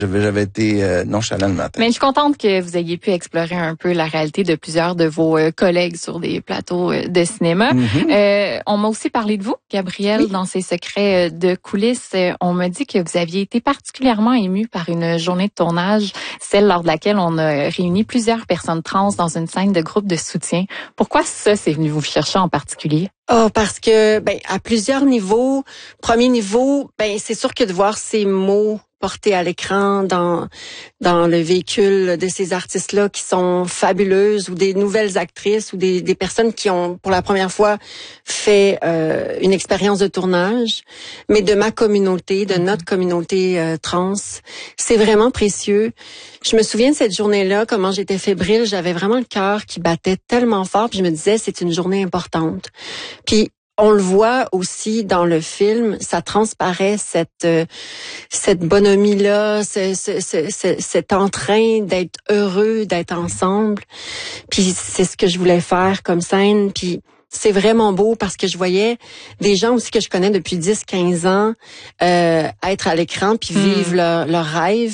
J'avais été nonchalant le matin. Mais je suis contente que vous ayez pu explorer un peu la réalité de plusieurs de vos collègues sur des plateaux de cinéma. On m'a aussi parlé de vous, Gabrielle, dans ses secrets de coulisses. On m'a dit que vous aviez été particulièrement émue par une journée de tournage, celle lors de laquelle on a réuni plusieurs personnes trans dans une scène de groupe de soutien. Pourquoi ça, c'est venu vous chercher en particulier? Parce que, à plusieurs niveaux. Premier niveau, c'est sûr que de voir ces mots portés à l'écran dans le véhicule de ces artistes-là qui sont fabuleuses, ou des nouvelles actrices, ou des personnes qui ont pour la première fois fait une expérience de tournage, mais de ma communauté, de notre communauté trans, c'est vraiment précieux. Je me souviens de cette journée-là, comment j'étais fébrile, j'avais vraiment le cœur qui battait tellement fort, puis je me disais c'est une journée importante. Puis on le voit aussi dans le film, ça transparaît cette bonhomie-là, cet entrain d'être heureux, d'être ensemble. Puis c'est ce que je voulais faire comme scène. Puis c'est vraiment beau parce que je voyais des gens aussi que je connais depuis 10-15 ans être à l'écran puis vivre leur rêve.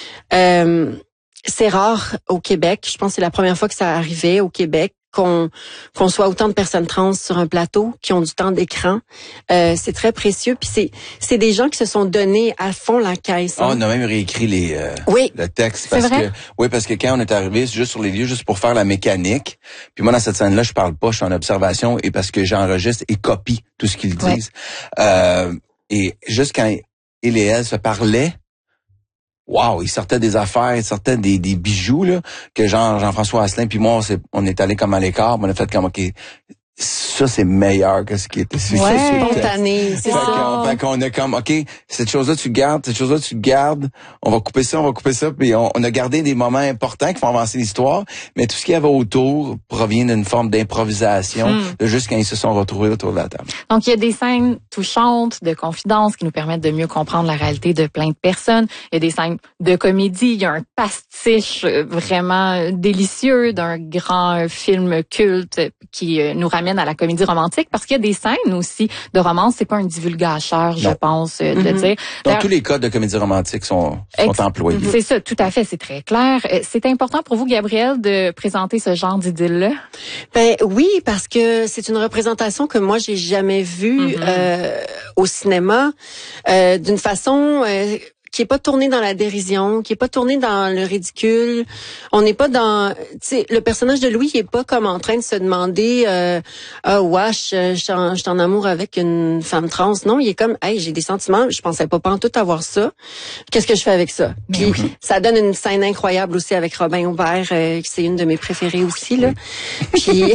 C'est rare au Québec. Je pense que c'est la première fois que ça arrivait au Québec. Qu'on soit autant de personnes trans sur un plateau qui ont du temps d'écran, c'est très précieux. Puis c'est des gens qui se sont donnés à fond la caisse. On a même réécrit le texte parce que quand on est arrivé, c'est juste sur les lieux, juste pour faire la mécanique. Puis moi dans cette scène-là, je parle pas, je suis en observation et parce que j'enregistre et copie tout ce qu'ils disent. Et juste quand il et elle se parlaient. Wow, il sortait des affaires, il sortait des bijoux là que Jean-François Asselin puis moi on est allé comme à l'écart, on a fait comme OK, ça c'est meilleur que ce qui était spontané, c'est ça. Fait qu'on a comme OK, cette chose-là tu gardes, on va couper ça, puis on a gardé des moments importants qui font avancer l'histoire, mais tout ce qu'il y avait autour provient d'une forme d'improvisation, de juste quand ils se sont retrouvés autour de la table. Donc il y a des scènes touchantes de confidence qui nous permettent de mieux comprendre la réalité de plein de personnes. Il y a des scènes de comédie, il y a un pastiche vraiment délicieux d'un grand film culte qui nous ramène à la comédie romantique, parce qu'il y a des scènes aussi de romance, c'est pas un divulgateur, je pense, de le dire. Dans tous les cas de comédie romantique sont employés. C'est ça, tout à fait, c'est très clair. C'est important pour vous, Gabrielle, de présenter ce genre d'idylle-là? Oui, parce que c'est une représentation que moi j'ai jamais vue au cinéma, d'une façon qui est pas tourné dans la dérision, qui est pas tourné dans le ridicule. On n'est pas dans, tu sais, le personnage de Louis, il est pas comme en train de se demander, wesh, je suis en amour avec une femme trans. Non, il est comme, hey, j'ai des sentiments, je pensais pas pantoute avoir ça. Qu'est-ce que je fais avec ça? Puis ça donne une scène incroyable aussi avec Robin Aubert, c'est une de mes préférées aussi là. Puis,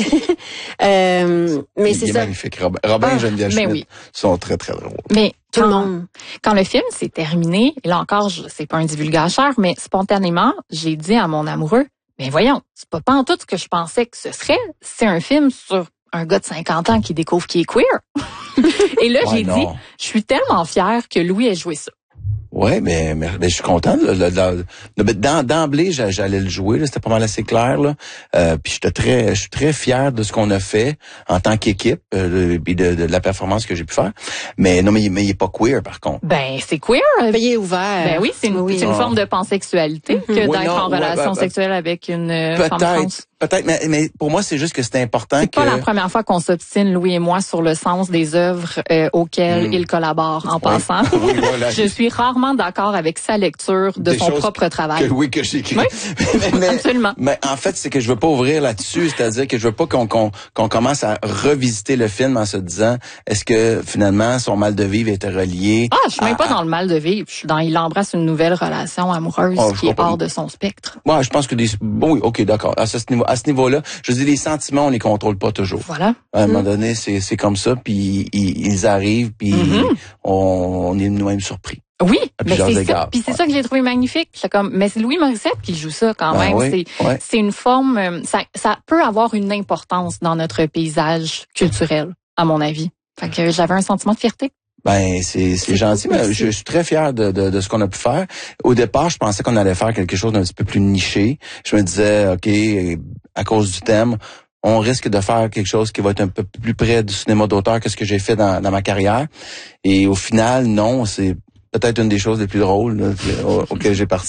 mais c'est ça. Magnifique. Robin et Geneviève Schmidt sont très très drôles. Mais quand le film s'est terminé, et là encore, c'est pas un divulgateur, mais spontanément, j'ai dit à mon amoureux, mais voyons, c'est pas en tout ce que je pensais que ce serait. C'est un film sur un gars de 50 ans qui découvre qu'il est queer. Et là, j'ai dit, je suis tellement fière que Louis ait joué ça. Ouais, mais je suis content. D'emblée, j'allais le jouer. C'était pas mal assez clair. Là. Puis je suis très fier de ce qu'on a fait en tant qu'équipe, puis de la performance que j'ai pu faire. Mais non, mais il est pas queer par contre. C'est queer. Il est ouvert. Ben oui, c'est une forme de pansexualité que d'être en relation sexuelle avec une femme trans. Peut-être, mais pour moi, c'est juste que c'est important c'est pas la première fois qu'on s'obstine, Louis et moi, sur le sens des œuvres auxquelles il collabore, en passant. Voilà. Je suis rarement d'accord avec sa lecture de son propre travail. Que j'écris. Oui, absolument. Mais en fait, c'est que je veux pas ouvrir là-dessus, c'est-à-dire que je veux pas qu'on commence à revisiter le film en se disant, est-ce que finalement son mal de vivre était relié? Je suis même pas dans le mal de vivre. Je suis dans il embrasse une nouvelle relation amoureuse qui est hors de son spectre. Moi, je pense que oui, ok, d'accord. À ce niveau-là, je dis les sentiments, on les contrôle pas toujours. Voilà. À un moment donné, c'est comme ça, puis ils arrivent, puis on est nous-mêmes surpris. Oui, mais c'est ça. Puis c'est ça que j'ai trouvé magnifique. Mais c'est Louis Morissette qui joue ça quand même. C'est une forme. Ça peut avoir une importance dans notre paysage culturel, à mon avis. Fait que j'avais un sentiment de fierté. C'est gentil, mais je suis très fier de ce qu'on a pu faire. Au départ, je pensais qu'on allait faire quelque chose d'un petit peu plus niché. Je me disais, OK, à cause du thème, on risque de faire quelque chose qui va être un peu plus près du cinéma d'auteur que ce que j'ai fait dans ma carrière. Et au final, non, c'est peut-être une des choses les plus drôles là, auxquelles j'ai participé.